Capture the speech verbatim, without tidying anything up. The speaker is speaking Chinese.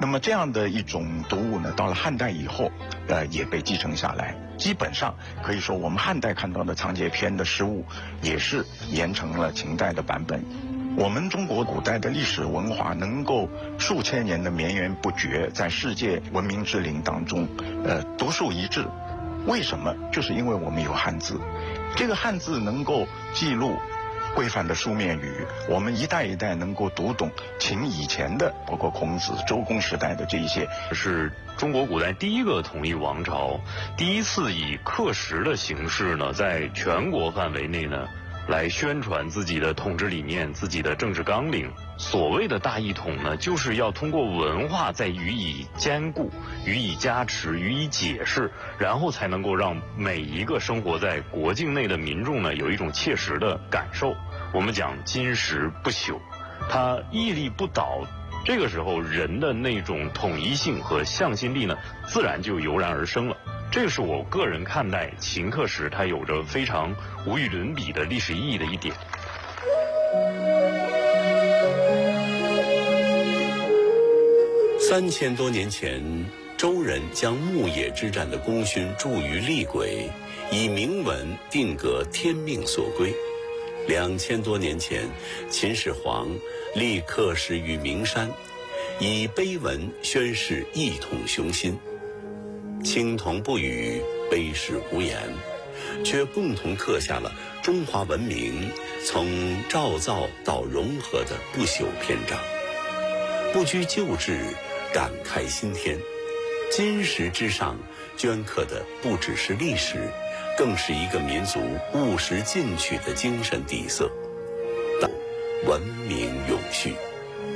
那么这样的一种读物呢，到了汉代以后，呃，也被继承下来。基本上可以说，我们汉代看到的仓颉篇的诗物，也是沿承了秦代的版本。我们中国古代的历史文化能够数千年的绵延不绝，在世界文明之林当中，呃，独树一帜。为什么？就是因为我们有汉字，这个汉字能够记录规范的书面语，我们一代一代能够读懂秦以前的，包括孔子、周公时代的这一些。 是中国古代第一个统一王朝，第一次以刻石的形式呢，在全国范围内呢，来宣传自己的统治理念、自己的政治纲领。所谓的大一统呢，就是要通过文化再予以兼顾、予以加持、予以解释，然后才能够让每一个生活在国境内的民众呢，有一种切实的感受。我们讲金石不朽，它屹立不倒，这个时候人的那种统一性和向心力呢，自然就油然而生了。这个是我个人看待秦刻石它有着非常无与伦比的历史意义的一点。 三千多年前，周人将牧野之战的功勋铸于厉鬼，以铭文定格天命所归。两千多年前，秦始皇立刻石于名山，以碑文宣示一统雄心。青铜不语，碑石无言，却共同刻下了中华文明从造造到融合的不朽篇章。不拘旧制，感慨新天，金石之上镌刻的不只是历史，更是一个民族务实进取的精神底色，文明永续。